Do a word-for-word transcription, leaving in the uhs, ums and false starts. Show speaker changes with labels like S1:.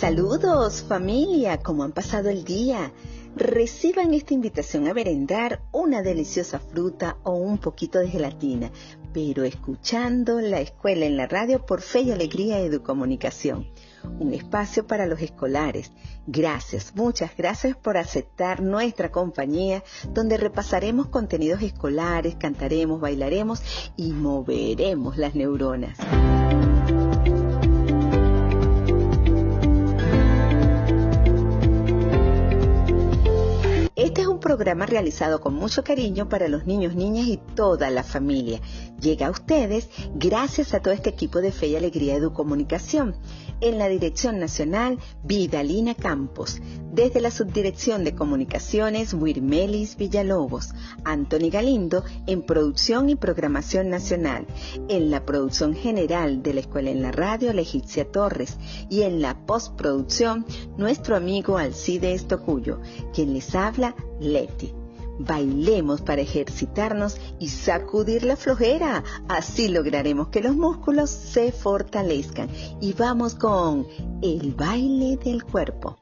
S1: Saludos familia, ¿cómo han pasado el día? Reciban esta invitación a merendar una deliciosa fruta o un poquito de gelatina, pero escuchando La Escuela en la Radio por Fe y Alegría Educomunicación, un espacio para los escolares. Gracias, muchas gracias por aceptar nuestra compañía, donde repasaremos contenidos escolares, cantaremos, bailaremos y moveremos las neuronas. Este es un programa realizado con mucho cariño para los niños, niñas y toda la familia. Llega a ustedes gracias a todo este equipo de Fe y Alegría Educomunicación. En la Dirección Nacional, Vidalina Campos. Desde la Subdirección de Comunicaciones, Wirmelis Villalobos. Anthony Galindo en Producción y Programación Nacional. En la producción general de la Escuela en la Radio, Legicia Torres. Y en la postproducción, nuestro amigo Alcides Tocuyo. Quien les habla, Leti. Bailemos para ejercitarnos y sacudir la flojera. Así lograremos que los músculos se fortalezcan. Y vamos con el baile del cuerpo.